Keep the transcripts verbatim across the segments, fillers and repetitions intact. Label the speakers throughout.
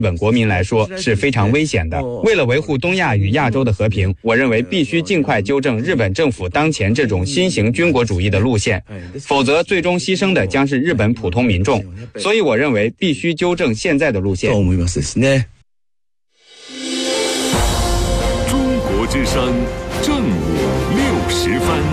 Speaker 1: 本国民来说是非常危险的。为了维护东亚与亚洲的和平，我认为必须尽快纠正日本政府当前这种新型军国主义的路线，否则最终牺牲的将是日本普通民众。所以我认为必须纠正现在的路线。
Speaker 2: 中国之声正午六时分，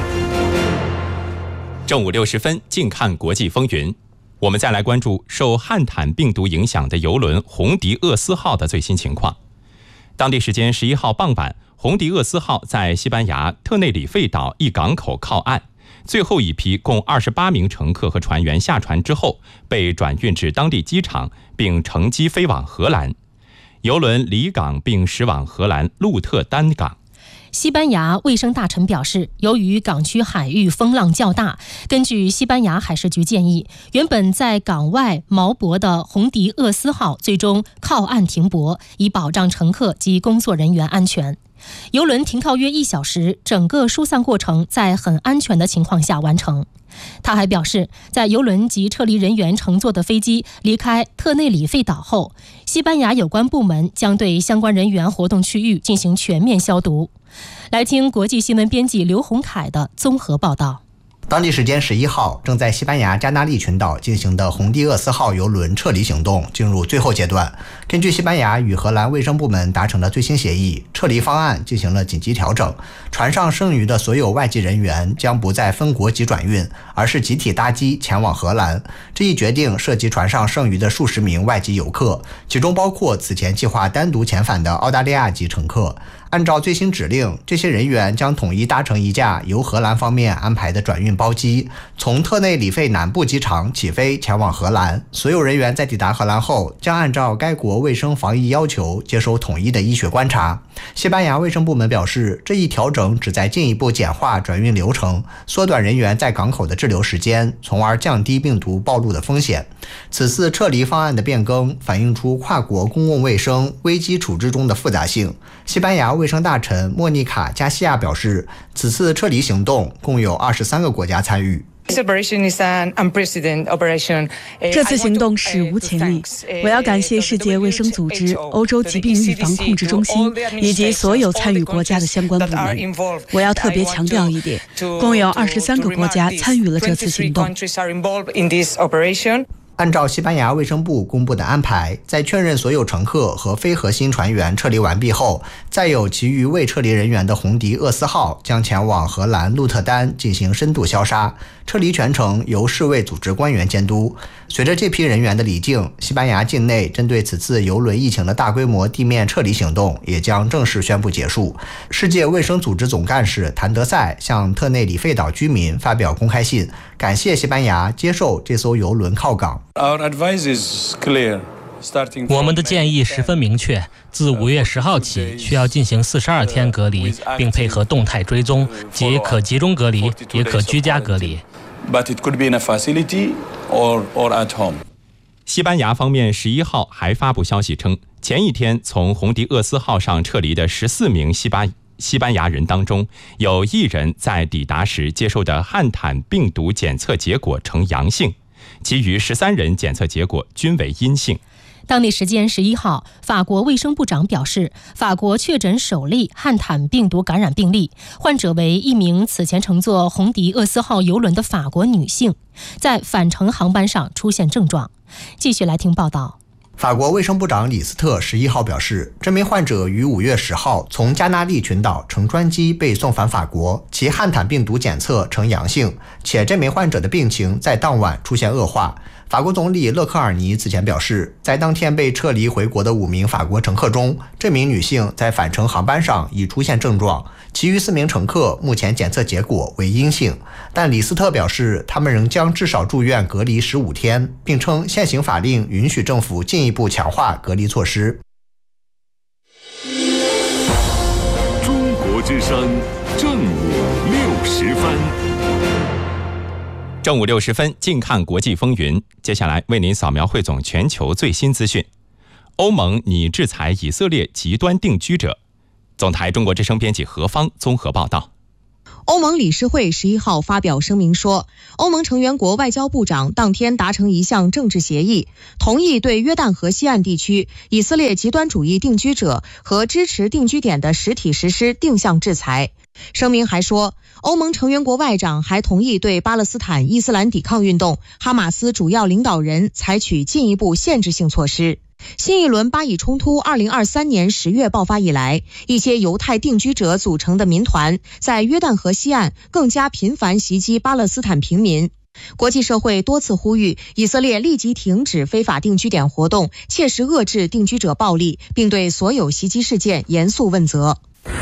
Speaker 3: 正午六十分，近看国际风云。我们再来关注受汉坦病毒影响的邮轮红迪厄斯号的最新情况。当地时间十一号傍晚，红迪厄斯号在西班牙特内里费岛一港口靠岸，最后一批共二十八名乘客和船员下船之后，被转运至当地机场，并乘机飞往荷兰。邮轮离港并驶往荷兰鹿特丹港。
Speaker 4: 西班牙卫生大臣表示，由于港区海域风浪较大，根据西班牙海事局建议，原本在港外锚泊的红迪厄斯号最终靠岸停泊，以保障乘客及工作人员安全。邮轮停靠约一小时，整个疏散过程在很安全的情况下完成。他还表示，在邮轮及撤离人员乘坐的飞机离开特内里费岛后，西班牙有关部门将对相关人员活动区域进行全面消毒。来听国际新闻编辑刘洪凯的综合报道。
Speaker 5: 当地时间十一号，正在西班牙加那利群岛进行的红迪厄斯号邮轮撤离行动进入最后阶段。根据西班牙与荷兰卫生部门达成的最新协议，撤离方案进行了紧急调整，船上剩余的所有外籍人员将不再分国籍转运，而是集体搭机前往荷兰。这一决定涉及船上剩余的数十名外籍游客，其中包括此前计划单独遣返的澳大利亚籍乘客。按照最新指令，这些人员将统一搭乘一架由荷兰方面安排的转运包机，从特内里费南部机场起飞前往荷兰。所有人员在抵达荷兰后，将按照该国卫生防疫要求接受统一的医学观察。西班牙卫生部门表示，这一调整旨在进一步简化转运流程，缩短人员在港口的滞留时间，从而降低病毒暴露的风险。此次撤离方案的变更反映出跨国公共卫生危机处置中的复杂性。西班牙卫生大臣莫妮卡·加西亚表示，此次撤离行动共有二十三个国家参与。
Speaker 6: 这
Speaker 7: 次行动史无前例，我要感谢世界卫生组织、欧洲疾病预防控制中心以及所有参与国家的相关部门。我要特别强调一点，共有二十三个国家参与了这次行动。
Speaker 5: 按照西班牙卫生部公布的安排，在确认所有乘客和非核心船员撤离完毕后，再有其余未撤离人员的红迪厄斯号将前往荷兰鹿特丹进行深度消杀，撤离全程由世卫组织官员监督。随着这批人员的离境，西班牙境内针对此次邮轮疫情的大规模地面撤离行动也将正式宣布结束。世界卫生组织总干事谭德赛向特内里费岛居民发表公开信，感谢西班牙接受这艘邮轮靠港。
Speaker 8: 我们的建议十分明确，自五月十号起需要进行四十二天隔离，并配合动态追踪，即可集中隔离，也可居家隔离。
Speaker 3: 西班牙方面十一号还发布消息称，前一天从红迪厄斯号上撤离的十四名西班西班牙人当中，有一人在抵达时接受的汉坦病毒检测结果呈阳性，其余十三人检测结果均为阴性。
Speaker 4: 当地时间十一号，法国卫生部长表示，法国确诊首例汉坦病毒感染病例，患者为一名此前乘坐红迪厄斯号邮轮的法国女性，在返程航班上出现症状。继续来听报道。
Speaker 5: 法国卫生部长李斯特十一号表示，这名患者于五月十号从加那利群岛乘专机被送返法国，其汉坦病毒检测呈阳性，且这名患者的病情在当晚出现恶化。法国总理勒克尔尼此前表示，在当天被撤离回国的五名法国乘客中，这名女性在返程航班上已出现症状，其余四名乘客目前检测结果为阴性。但李斯特表示，他们仍将至少住院隔离十五天，并称现行法令允许政府进一步强化隔离措施。
Speaker 2: 中国之声正午六时分。
Speaker 3: 正午六十分，近看国际风云。接下来为您扫描汇总全球最新资讯。欧盟拟制裁以色列极端定居者。总台中国之声编辑何芳综合报道。
Speaker 6: 欧盟理事会十一号发表声明说，欧盟成员国外交部长当天达成一项政治协议，同意对约旦河西岸地区以色列极端主义定居者和支持定居点的实体实施定向制裁。声明还说，欧盟成员国外长还同意对巴勒斯坦伊斯兰抵抗运动哈马斯主要领导人采取进一步限制性措施。新一轮巴以冲突二零二三年十月爆发以来，一些犹太定居者组成的民团在约旦河西岸更加频繁袭击巴勒斯坦平民。国际社会多次呼吁以色列立即停止非法定居点活动，切实遏制定居者暴力，并对所有袭击事件严肃问责。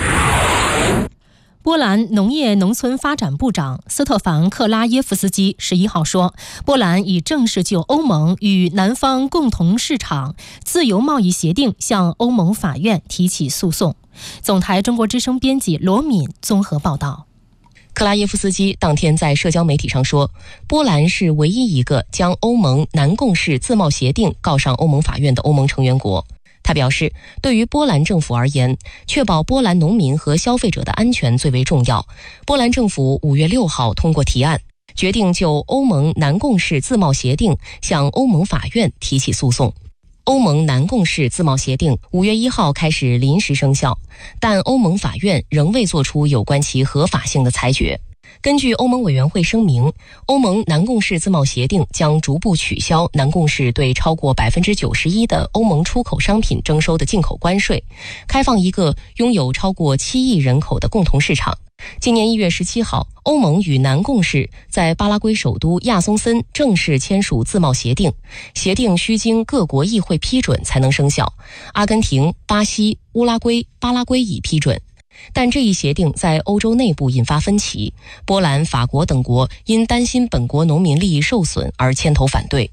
Speaker 4: 波兰农业农村发展部长斯特凡克拉耶夫斯基十一号说，波兰已正式就欧盟与南方共同市场自由贸易协定向欧盟法院提起诉讼。总台中国之声编辑罗敏综合报道。
Speaker 9: 克拉耶夫斯基当天在社交媒体上说，波兰是唯一一个将欧盟南共识自贸协定告上欧盟法院的欧盟成员国。他表示，对于波兰政府而言，确保波兰农民和消费者的安全最为重要。波兰政府五月六号通过提案，决定就欧盟南共识自贸协定向欧盟法院提起诉讼。欧盟南共识自贸协定五月一号开始临时生效，但欧盟法院仍未作出有关其合法性的裁决。根据欧盟委员会声明，欧盟南共识自贸协定将逐步取消南共识对超过百分之九十一的欧盟出口商品征收的进口关税，开放一个拥有超过七亿人口的共同市场。今年一月十七号，欧盟与南共识在巴拉圭首都亚松森正式签署自贸协定，协定需经各国议会批准才能生效。阿根廷、巴西、乌拉圭、巴拉圭已批准。但这一协定在欧洲内部引发分歧，波兰、法国等国因担心本国农民利益受损而牵头反对。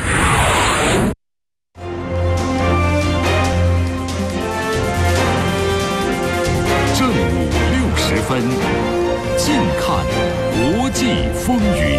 Speaker 2: 正午六十分，近看国际风云。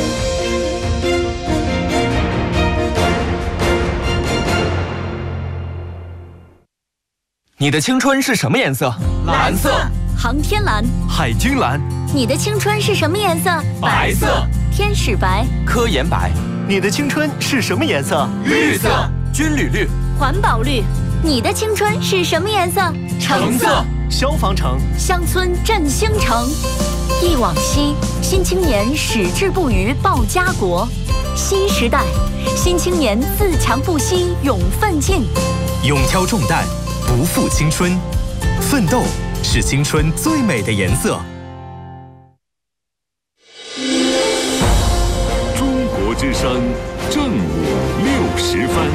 Speaker 10: 你的青春是什么颜色？
Speaker 11: 蓝色。航天蓝。
Speaker 10: 海军蓝。
Speaker 11: 你的青春是什么颜色？
Speaker 10: 白色。
Speaker 11: 天使白。
Speaker 10: 科研白。
Speaker 12: 你的青春是什么颜色？
Speaker 10: 绿色。军旅绿。
Speaker 11: 环保绿。你的青春是什么颜色？
Speaker 10: 橙色。
Speaker 12: 消防橙。
Speaker 11: 乡村振兴城。忆往昔，新青年矢志不渝报家国。新时代，新青年自强不息勇奋进。
Speaker 13: 勇挑重担，不负青春，奋斗是青春最美的颜色。
Speaker 2: 中国之声正午六时分，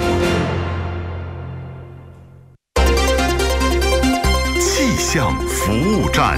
Speaker 2: 气象服务站。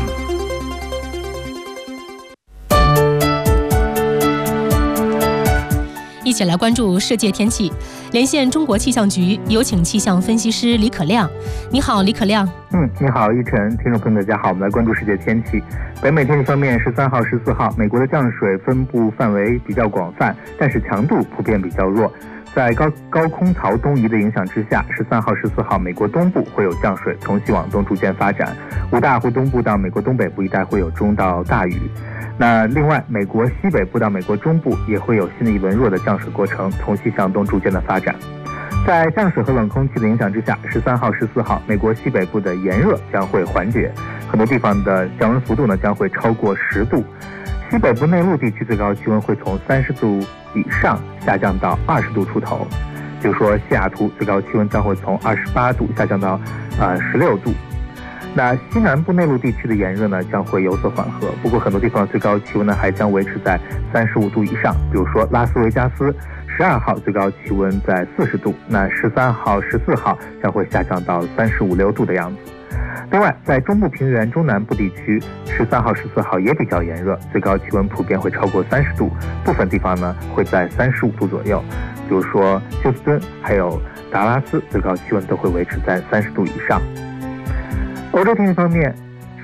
Speaker 4: 一起来关注世界天气，连线中国气象局，有请气象分析师李可亮。你好，李可亮。
Speaker 14: 嗯，你好，一晨，听众朋友大家好，我们来关注世界天气。北美天气方面，十三号、十四号，美国的降水分布范围比较广泛，但是强度普遍比较弱。在高高空槽东移的影响之下，十三号、十四号，美国东部会有降水，从西往东逐渐发展。五大湖东部到美国东北部一带会有中到大雨。那另外，美国西北部到美国中部也会有新的一轮弱的降水过程，从西向东逐渐的发展。在降水和冷空气的影响之下，十三号、十四号，美国西北部的炎热将会缓解，很多地方的降温幅度呢将会超过十度。西北部内陆地区最高气温会从三十度以上下降到二十度出头，比如说西雅图最高气温将会从二十八度下降到呃十六度。那西南部内陆地区的炎热呢将会有所缓和，不过很多地方的最高气温呢还将维持在三十五度以上，比如说拉斯维加斯十二号最高气温在四十度，那十三号、十四号将会下降到三十五六度的样子。另外，在中部平原中南部地区，十三号、十四号也比较炎热，最高气温普遍会超过三十度，部分地方呢会在三十五度左右，比如说休斯敦还有达拉斯最高气温都会维持在三十度以上。欧洲天气方面，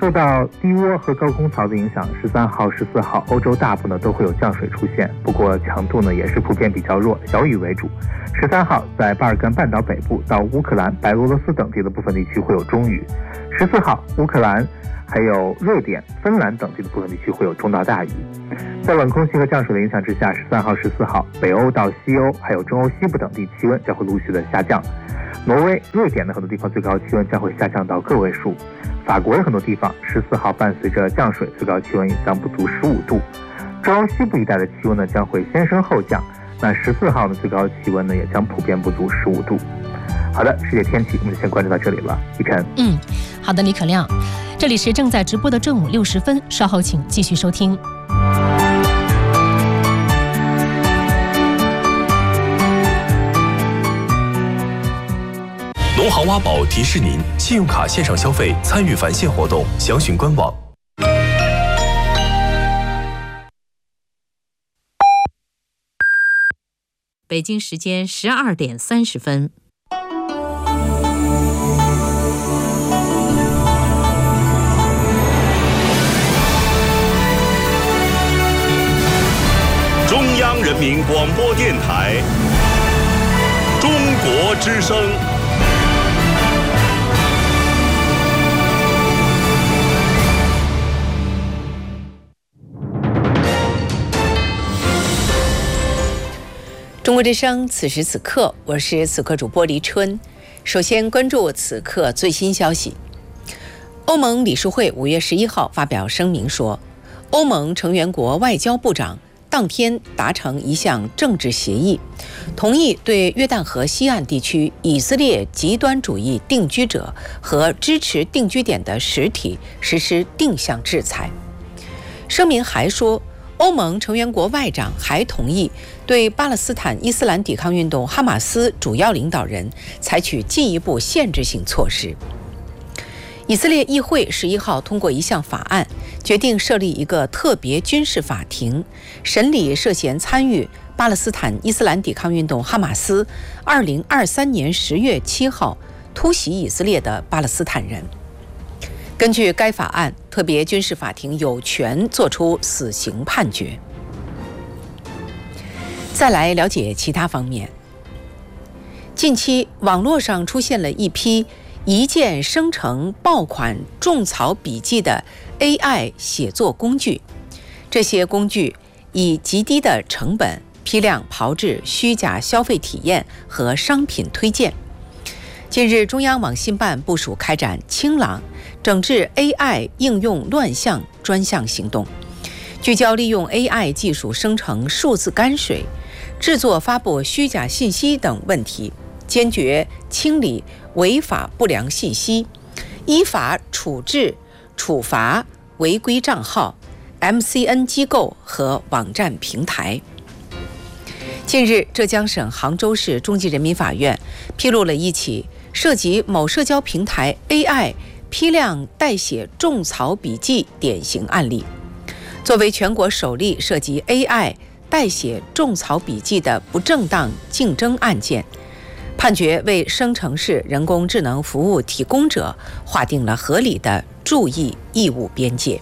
Speaker 14: 受到低涡和高空槽的影响，十三号、十四号欧洲大部呢都会有降水出现，不过强度呢也是普遍比较弱，小雨为主。十三号在巴尔干半岛北部到乌克兰、白俄罗斯等地的部分地区会有中雨。十四号乌克兰还有瑞典、芬兰等地的部分地区会有中到大雨。在冷空气和降水的影响之下，十三号、十四号北欧到西欧还有中欧西部等地气温将会陆续的下降。挪威、瑞典的很多地方最高气温将会下降到个位数。法国的很多地方十四号伴随着降水，最高气温也将不足十五度。中欧西部一带的气温呢将会先升后降。那十四号呢最高气温呢也将普遍不足十五度。好的，世界天气我们就先关注到这里了。一晨，
Speaker 4: 嗯，好的，李可亮，这里是正在直播的正午六时分，稍后请继续收听。
Speaker 13: 农行挖宝提示您：信用卡线上消费参与返现活动，详询官网。
Speaker 15: 北京时间十二点三十分。
Speaker 2: 中央人民广播电台，中国之声。
Speaker 15: 中国之声，此时此刻，我是此刻主播黎春。首先关注此刻最新消息。欧盟理事会五月十一号发表声明说，欧盟成员国外交部长当天达成一项政治协议，同意对约旦河西岸地区以色列极端主义定居者和支持定居点的实体实施定向制裁。声明还说，欧盟成员国外长还同意对巴勒斯坦伊斯兰抵抗运动哈马斯主要领导人采取进一步限制性措施。以色列议会十一号通过一项法案，决定设立一个特别军事法庭，审理涉嫌参与巴勒斯坦伊斯兰抵抗运动哈马斯二零二三年十月七号突袭以色列的巴勒斯坦人。根据该法案，特别军事法庭有权作出死刑判决。再来了解其他方面。近期网络上出现了一批一键生成爆款种草笔记的 A I 写作工具，这些工具以极低的成本批量炮制虚假消费体验和商品推荐。近日，中央网信办部署开展清朗整治 A I 应用乱象专项行动，聚焦利用 A I 技术生成数字泔水、制作发布虚假信息等问题，坚决清理违法不良信息，依法处置处罚违规账号、M C N 机构和网站平台。近日，浙江省杭州市中级人民法院披露了一起涉及某社交平台 A I 批量代写种草笔记典型案例。作为全国首例涉及 A I 代写种草笔记的不正当竞争案件，判决为生成式人工智能服务提供者划定了合理的注意义务边界。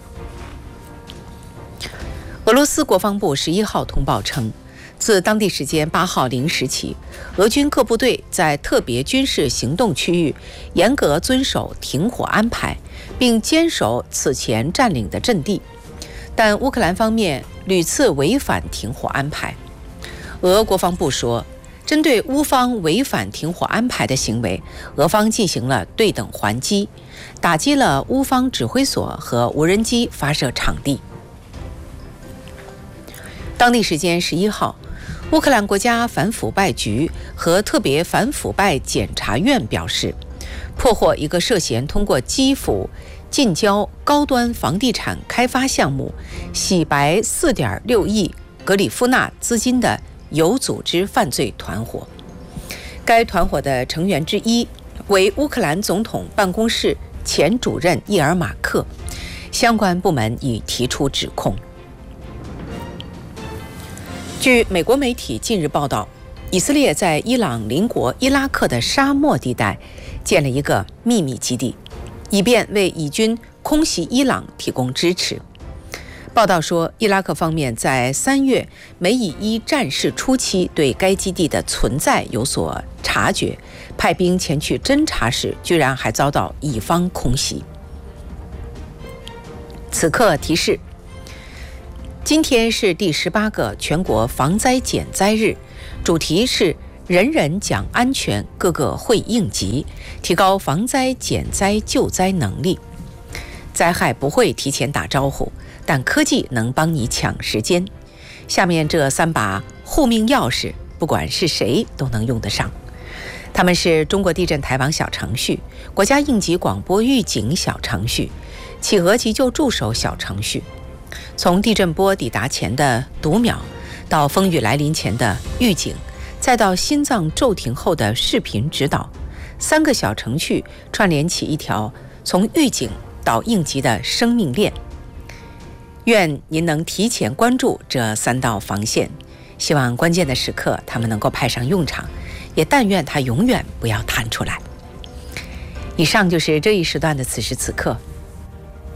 Speaker 15: 俄罗斯国防部十一号通报称，自当地时间八号零时起，俄军各部队在特别军事行动区域严格遵守停火安排，并坚守此前占领的阵地。但乌克兰方面屡次违反停火安排。俄国防部说，针对乌方违反停火安排的行为，俄方进行了对等还击，打击了乌方指挥所和无人机发射场地。当地时间十一号，乌克兰国家反腐败局和特别反腐败检察院表示，破获一个涉嫌通过基辅近郊高端房地产开发项目洗白 四点六亿格里夫纳资金的有组织犯罪团伙。该团伙的成员之一为乌克兰总统办公室前主任伊尔马克，相关部门已提出指控。据美国媒体近日报道，以色列在伊朗邻国伊拉克的沙漠地带建了一个秘密基地，以便为以军空袭伊朗提供支持。报道说，伊拉克方面在三月梅以伊战事初期对该基地的存在有所察觉，派兵前去侦察时，居然还遭到以方空袭。此刻提示：今天是第十八个全国防灾减灾日，主题是人人讲安全，个个会应急，提高防灾减灾救灾能力。灾害不会提前打招呼，但科技能帮你抢时间。下面这三把护命钥匙，不管是谁都能用得上。它们是中国地震台网小程序、国家应急广播预警小程序、企鹅急救助手小程序。从地震波抵达前的读秒，到风雨来临前的预警，再到心脏骤停后的视频指导，三个小程序串联起一条从预警到应急的生命链。愿您能提前关注这三道防线，希望关键的时刻他们能够派上用场，也但愿它永远不要弹出来。以上就是这一时段的此时此刻。